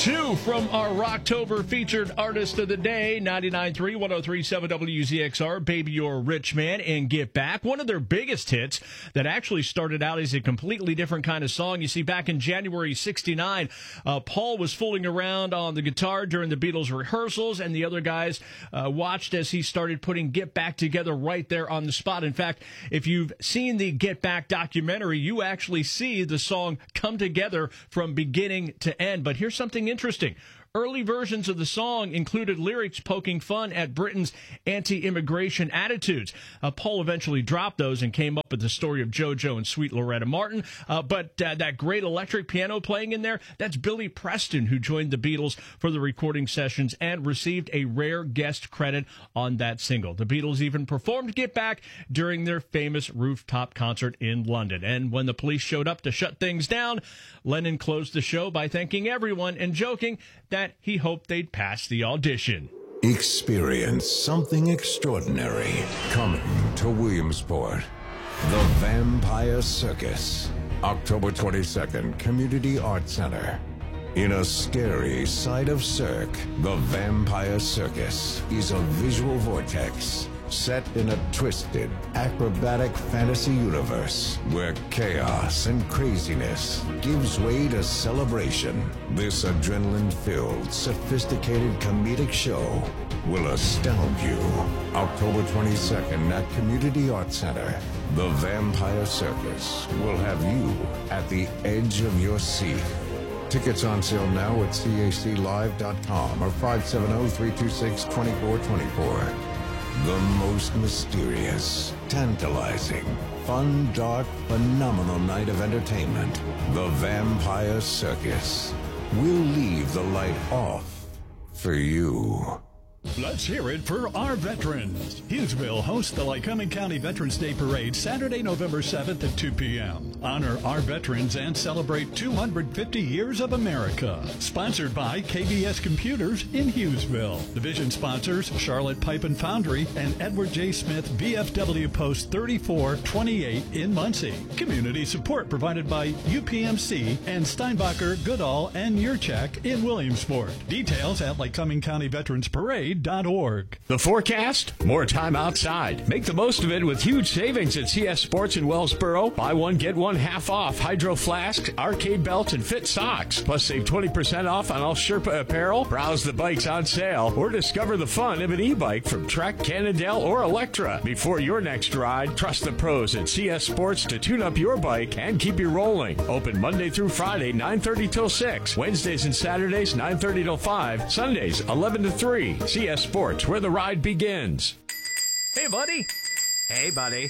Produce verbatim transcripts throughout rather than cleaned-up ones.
Two from our Rocktober featured artist of the day, ninety-nine point three, one oh three point seven W Z X R, Baby You're a Rich Man, and Get Back. One of their biggest hits that actually started out as a completely different kind of song. You see, back in January sixty-nine, uh, Paul was fooling around on the guitar during the Beatles rehearsals, and the other guys uh, watched as he started putting Get Back together right there on the spot. In fact, if you've seen the Get Back documentary, you actually see the song come together from beginning to end. But here's something interesting. Early versions of the song included lyrics poking fun at Britain's anti-immigration attitudes. Uh, Paul eventually dropped those and came up with the story of JoJo and Sweet Loretta Martin. Uh, but uh, that great electric piano playing in there, that's Billy Preston, who joined the Beatles for the recording sessions and received a rare guest credit on that single. The Beatles even performed Get Back during their famous rooftop concert in London. And when the police showed up to shut things down, Lennon closed the show by thanking everyone and joking that he hoped they'd pass the audition. Experience something extraordinary coming to Williamsport. The Vampire Circus. October twenty-second, Community Arts Center. In a scary sight of Cirque, the Vampire Circus is a visual vortex set in a twisted, acrobatic fantasy universe where chaos and craziness gives way to celebration. This adrenaline-filled, sophisticated comedic show will astound you. October twenty-second at Community Arts Center, the Vampire Circus will have you at the edge of your seat. Tickets on sale now at C A C live dot com or five seven zero, three two six, two four two four. The most mysterious, tantalizing, fun, dark, phenomenal night of entertainment. The Vampire Circus. We'll leave the light off for you. Let's hear it for our veterans. Hughesville hosts the Lycoming County Veterans Day Parade Saturday, November seventh at two p.m. Honor our veterans and celebrate two hundred fifty years of America. Sponsored by K B S Computers in Hughesville. Division sponsors Charlotte Pipe and Foundry and Edward J. Smith V F W Post thirty-four twenty-eight in Muncie. Community support provided by U P M C and Steinbacher, Goodall, and Yurchek in Williamsport. Details at Lycoming County Veterans Parade. The forecast? More time outside. Make the most of it with huge savings at C S Sports in Wellsboro. Buy one, get one half off Hydro Flasks, arcade belts, and fit socks. Plus save twenty percent off on all Sherpa apparel. Browse the bikes on sale or discover the fun of an e-bike from Trek, Cannondale, or Electra. Before your next ride, trust the pros at C S Sports to tune up your bike and keep you rolling. Open Monday through Friday, nine thirty till six. Wednesdays and Saturdays, nine thirty till five. Sundays, eleven to three. C S Sports, where the ride begins. Hey, buddy. Hey, buddy.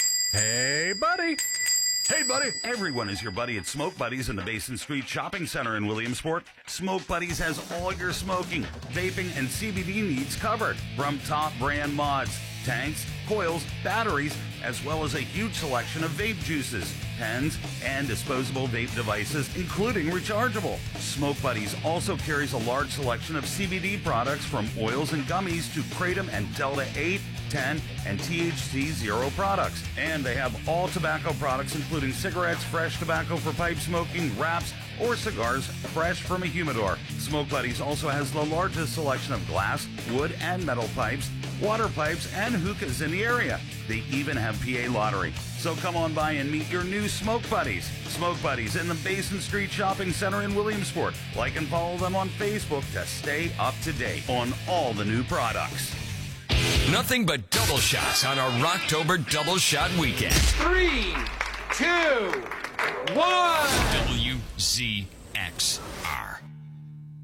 Hey, buddy. Hey, buddy. Everyone is your buddy at Smoke Buddies in the Basin Street Shopping Center in Williamsport. Smoke Buddies has all your smoking, vaping, and C B D needs covered. From top brand mods, tanks, coils, batteries, as well as a huge selection of vape juices, pens, and disposable vape devices, including rechargeable. Smoke Buddies also carries a large selection of C B D products from oils and gummies to Kratom and Delta eight, ten, and T H C zero products. And they have all tobacco products, including cigarettes, fresh tobacco for pipe smoking, wraps, or cigars fresh from a humidor. Smoke Buddies also has the largest selection of glass, wood, and metal pipes, water pipes, and hookahs in the area. They even have P A lottery. So come on by and meet your new Smoke Buddies. Smoke Buddies in the Basin Street Shopping Center in Williamsport. Like and follow them on Facebook to stay up to date on all the new products. Nothing but double shots on our Rocktober Double Shot Weekend. Three, two, one.